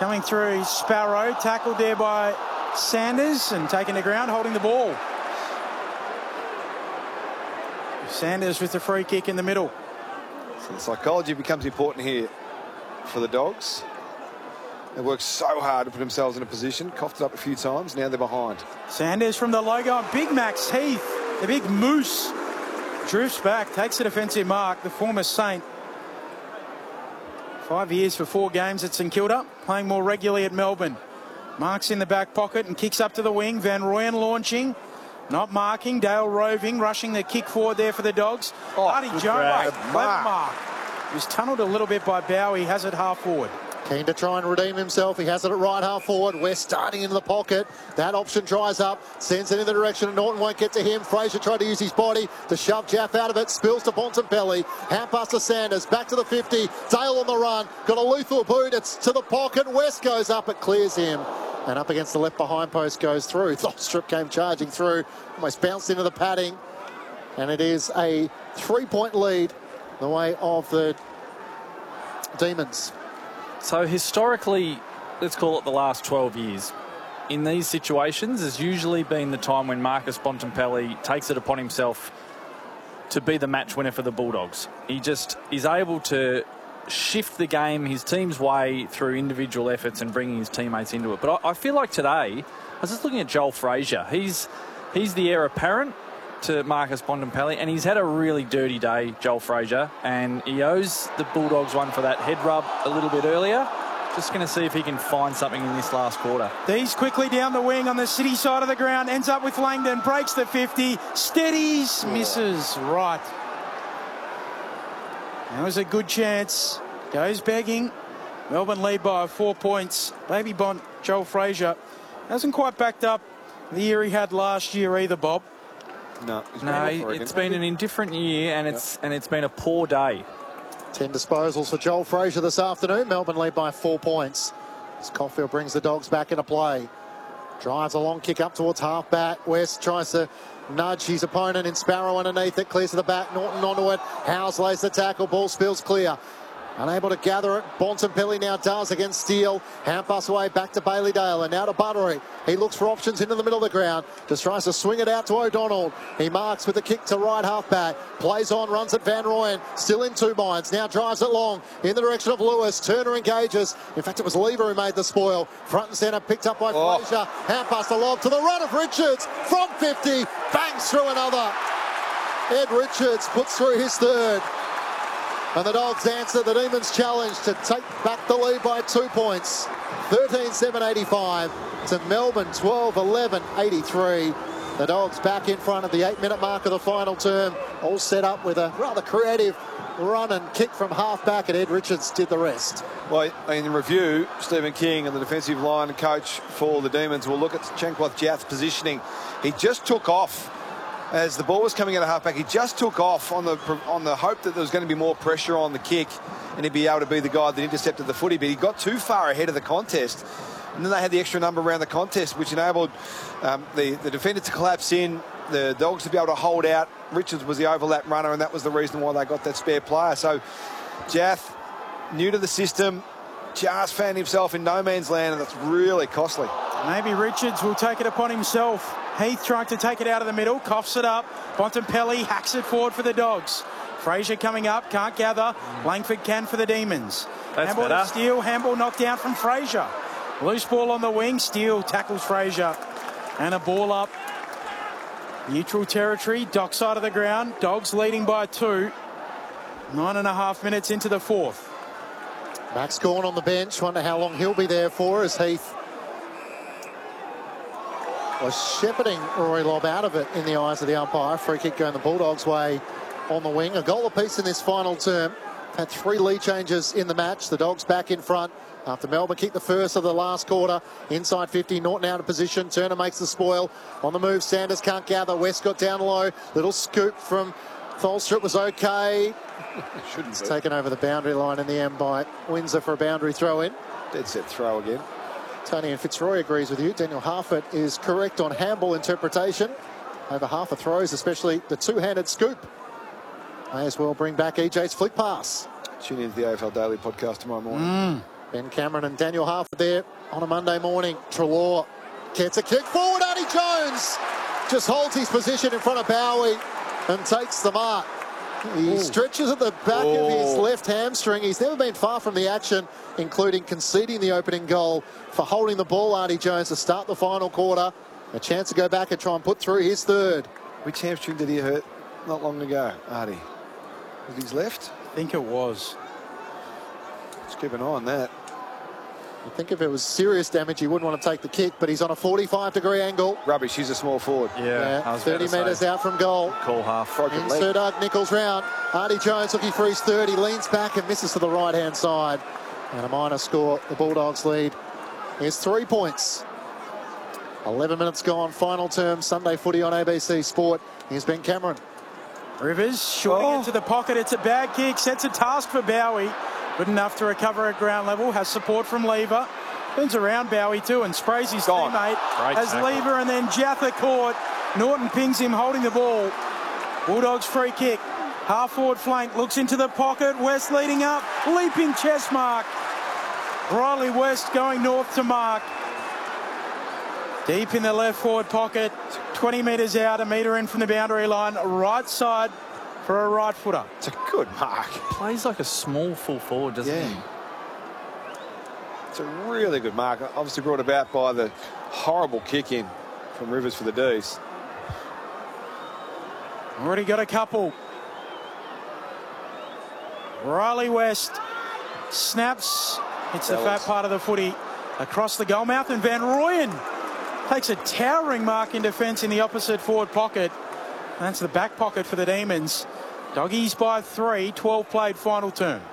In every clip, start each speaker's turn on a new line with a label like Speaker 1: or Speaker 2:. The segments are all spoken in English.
Speaker 1: Coming through Sparrow, tackled there by Sanders and taken to ground, holding the ball. Sanders with the free kick in the middle.
Speaker 2: So the psychology becomes important here for the Dogs. They worked so hard to put themselves in a position, coughed it up a few times, now they're behind.
Speaker 1: Sanders from the logo, Big Max Heath, the big moose, drifts back, takes a defensive mark, the former Saint. 5 years for 4 games at St Kilda, playing more regularly at Melbourne. Marks in the back pocket and kicks up to the wing. Van Rooyen launching, not marking. Dale Roving rushing the kick forward there for the Dogs. Artie Jones, clever mark. He was tunnelled a little bit by Bowie, has it half forward.
Speaker 3: Keen to try and redeem himself. He has it at right half forward. West starting into the pocket. That option dries up. Sends it in the direction of Norton. Won't get to him. Fraser tried to use his body to shove Jaff out of it. Spills to Bontempelli. Hand pass to Sanders. Back to the 50. Dale on the run. Got a lethal boot. It's to the pocket. West goes up. It clears him. And up against the left behind post goes through. Tholstrup came charging through. Almost bounced into the padding. And it is a 3-point lead the way of the Demons.
Speaker 4: So historically, let's call it the last 12 years, in these situations has usually been the time when Marcus Bontempelli takes it upon himself to be the match winner for the Bulldogs. He just is able to shift the game his team's way through individual efforts and bringing his teammates into it. But I feel like today, I was just looking at Joel Fraser. He's the heir apparent to Marcus Bontempelli, and he's had a really dirty day, Joel Fraser, and he owes the Bulldogs one for that head rub a little bit earlier. Just going to see if he can find something in this last quarter.
Speaker 1: These quickly down the wing on the City side of the ground, ends up with Langdon, breaks the 50, steadies, misses, right. That was a good chance, goes begging. Melbourne lead by 4 points. Baby Bont, Joel Fraser, hasn't quite backed up the year he had last year either, Bob.
Speaker 4: No, it's been an indifferent year, and it's been a poor day.
Speaker 3: 10 disposals for Joel Fraser this afternoon. Melbourne lead by 4 points. As Caulfield brings the Dogs back into play. Drives a long kick up towards half-back. West tries to nudge his opponent in Sparrow underneath it. Clears to the back. Norton onto it. Howes lays the tackle. Ball spills clear. Unable to gather it. Bontempelli now does against Steele. Hand pass away back to Bailey Dale and now to Buttery. He looks for options into the middle of the ground. Just tries to swing it out to O'Donnell. He marks with a kick to right half back. Plays on, runs at Van Rooyen. Still in 2 minds. Now drives it long in the direction of Lewis. Turner engages. In fact, it was Lever who made the spoil. Front and centre picked up by Fraser. Hand pass the lob to the run of Richards. From 50. Bangs through another. Ed Richards puts through his third. And the Dogs answer the Demons' challenge to take back the lead by 2 points. 13-7-85 to Melbourne 12-11-83. The Dogs back in front of the 8-minute mark of the final term. All set up with a rather creative run and kick from half-back, and Ed Richards did the rest.
Speaker 2: Well, in review, Stephen King and the defensive line coach for the Demons will look at Chankwath Jath's positioning. He just took off. As the ball was coming out of halfback, he just took off on the hope that there was going to be more pressure on the kick and he'd be able to be the guy that intercepted the footy, but he got too far ahead of the contest. And then they had the extra number around the contest, which enabled the defender to collapse in, the Dogs to be able to hold out. Richards was the overlap runner, and that was the reason why they got that spare player. So Jath, new to the system, just found himself in no man's land, and that's really costly.
Speaker 1: Maybe Richards will take it upon himself. Heath trying to take it out of the middle, coughs it up. Bontempelli hacks it forward for the Dogs. Fraser coming up, can't gather. Langford can for the Demons.
Speaker 4: That's
Speaker 1: handball
Speaker 4: better.
Speaker 1: to Steele, handball knocked down from Fraser. Loose ball on the wing, Steele tackles Fraser. And a ball up. Neutral territory, dock side of the ground. Dogs leading by 2. 9.5 minutes into the fourth.
Speaker 3: Max Gawn on the bench. Wonder how long he'll be there for as Heath was shepherding Rory Lobb out of it in the eyes of the umpire. Free kick going the Bulldogs' way on the wing. A goal apiece in this final term. Had 3 lead changes in the match. The Dogs back in front after Melbourne kicked the first of the last quarter. Inside 50, Norton out of position. Turner makes the spoil. On the move, Sanders can't gather. West got down low. Little scoop from Tholstrup was okay. It's taken over the boundary line in the end by Windsor for a boundary throw in.
Speaker 2: Dead set throw again.
Speaker 3: Tony and Fitzroy agrees with you. Daniel Harford is correct on handball interpretation. Over half the throws, especially the two-handed scoop. May as well bring back EJ's flick pass.
Speaker 2: Tune in to the AFL Daily podcast tomorrow morning.
Speaker 3: Ben Cameron and Daniel Harford there on a Monday morning. Treloar gets a kick forward. Artie Jones just holds his position in front of Bowie and takes the mark. He stretches at the back of his left hamstring. He's never been far from the action, including conceding the opening goal for holding the ball, Artie Jones, to start the final quarter. A chance to go back and try and put through his third.
Speaker 2: Which hamstring did he hurt not long ago, Artie? Was it his left?
Speaker 1: I think it was.
Speaker 2: Let's keep an eye on that.
Speaker 3: I think if it was serious damage, he wouldn't want to take the kick, but he's on a 45-degree angle.
Speaker 2: Rubbish, he's a small forward.
Speaker 4: Yeah, I was
Speaker 3: 30 metres out from goal.
Speaker 4: Call half.
Speaker 3: Insert Doug Nichols round. Artie Jones looking for his third. He leans back and misses to the right-hand side. And a minor score. The Bulldogs lead is 3 points. 11 minutes gone. Final term. Sunday footy on ABC Sport. Here's Ben Cameron.
Speaker 1: Rivers shooting into the pocket. It's a bad kick. Sets a task for Bowie. Good enough to recover at ground level. Has support from Lever. Turns around Bowie too and sprays his teammate as Lever and then Jatha caught. Norton pings him holding the ball. Bulldogs free kick. Half forward flank. Looks into the pocket. West leading up. Leaping chest mark. Riley West going north to mark. Deep in the left forward pocket. 20 metres out. A metre in from the boundary line. Right side for a right footer.
Speaker 2: It's a good mark.
Speaker 4: Plays like a small full forward, doesn't he?
Speaker 2: It's a really good mark. Obviously brought about by the horrible kick in from Rivers for the D's.
Speaker 1: Already got a couple. Riley West snaps. Hits the fat part of the footy across the goal mouth, and Van Rooyen takes a towering mark in defence in the opposite forward pocket. That's the back pocket for the Demons. Doggies by 3, 12 played final term.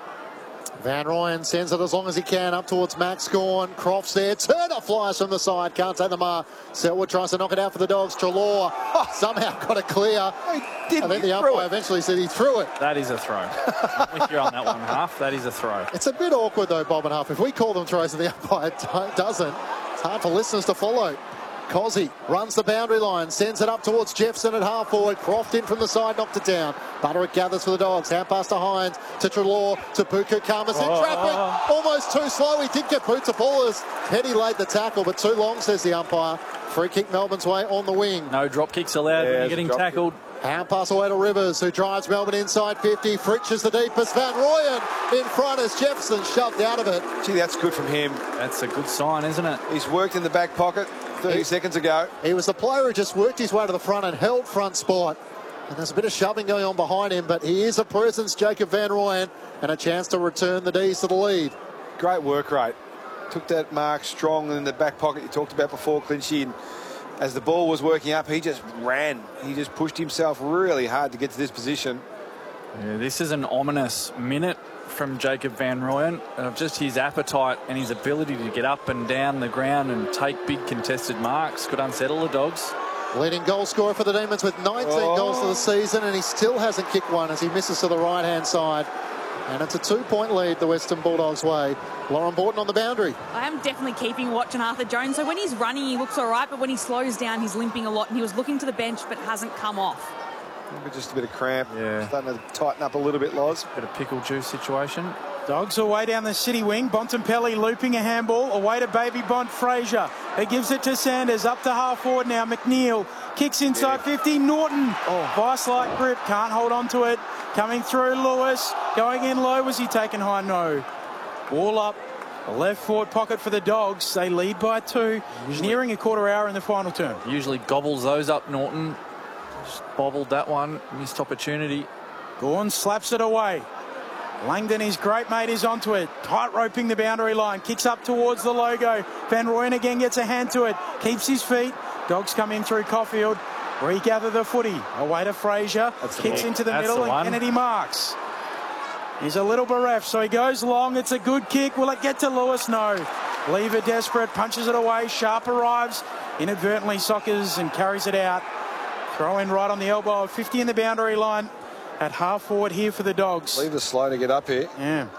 Speaker 3: Van Rooyen sends it as long as he can up towards Max Gawn. Crofts there. Turner flies from the side. Can't take the mark. Selwood tries to knock it out for the Dogs. Treloar somehow got it clear. I think the umpire eventually said he threw it.
Speaker 4: That is a throw. If you're on that one, Half, that is a throw.
Speaker 3: It's a bit awkward though, Bob and Huff. If we call them throws and the umpire doesn't, it's hard for listeners to follow. Cozzy runs the boundary line, sends it up towards Jefferson at half forward. Croft in from the side, knocked it down. Butterick gathers for the Dogs. Hand pass to Hines, to Treloar, to Buku Kamas. In traffic, almost too slow. He did get boot to ballers. Petty laid the tackle, but too long, says the umpire. Free kick Melbourne's way on the wing.
Speaker 4: No drop kicks allowed when you're getting tackled.
Speaker 3: Hand pass away to Rivers, who drives Melbourne inside 50. Fritsch is the deepest. Van Rooyen in front as Jefferson shoved out of it.
Speaker 2: Gee, that's good from him.
Speaker 4: That's a good sign, isn't it?
Speaker 2: He's worked in the back pocket 30 seconds ago.
Speaker 3: He was the player who just worked his way to the front and held front spot. And there's a bit of shoving going on behind him, but he is a presence, Jacob Van Rooyen, and a chance to return the D's to the lead.
Speaker 2: Great work rate. Took that mark strong in the back pocket you talked about before, Clinchy. And as the ball was working up, he just ran. He just pushed himself really hard to get to this position.
Speaker 4: Yeah, this is an ominous minute from Jacob Van Rooyen of just his appetite and his ability to get up and down the ground and take big contested marks. Could unsettle the Dogs.
Speaker 3: Leading goal scorer for the Demons with 19 goals for the season, and he still hasn't kicked one as he misses to the right-hand side. And it's a 2-point lead the Western Bulldogs way. Lauren Borton on the boundary.
Speaker 5: I am definitely keeping watch on Arthur Jones. So when he's running, he looks all right, but when he slows down, he's limping a lot, and he was looking to the bench but hasn't come off.
Speaker 2: Maybe just a bit of cramp.
Speaker 4: Yeah.
Speaker 2: Starting to tighten up a little bit, Loz.
Speaker 4: Bit of pickle juice situation.
Speaker 1: Dogs away down the city wing. Bontempelli looping a handball. Away to Baby Bont Fraser. He gives it to Sanders. Up to half forward now. McNeil kicks inside 50. Norton. Vice-like grip. Can't hold on to it. Coming through Lewis. Going in low. Was he taken high? No. Ball up. The left forward pocket for the Dogs. They lead by 2. Nearing a quarter hour in the final term.
Speaker 4: Usually gobbles those up, Norton. Just bobbled that one. Missed opportunity.
Speaker 1: Gawn slaps it away. Langdon, his great mate, is onto it. Tight roping the boundary line. Kicks up towards the logo. Van Rooyen again gets a hand to it. Keeps his feet. Dogs come in through Caulfield. Regather the footy. Away to Fraser. Kicks into the middle and Kennedy marks. He's a little bereft, so he goes long. It's a good kick. Will it get to Lewis? No. Lever desperate. Punches it away. Sharp arrives. Inadvertently soccers and carries it out. Throw in right on the elbow of 50 in the boundary line. At half forward here for the Dogs.
Speaker 2: Leave the slow to get up here.
Speaker 1: Yeah.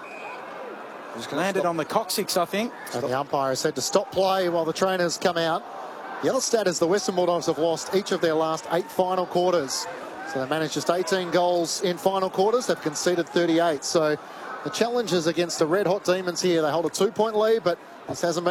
Speaker 1: Landed on the coccyx, I think.
Speaker 3: And the umpire said to stop play while the trainers come out. The other stat is the Western Bulldogs have lost each of their last 8 final quarters. So they managed just 18 goals in final quarters. They've conceded 38. So The challenges against the red-hot Demons here. They hold a 2-point lead, but this hasn't been